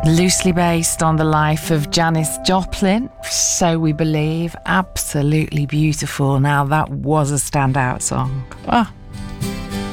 Loosely based on the life of Janis Joplin, so we believe. Absolutely beautiful. Now, that was a standout song. Ah.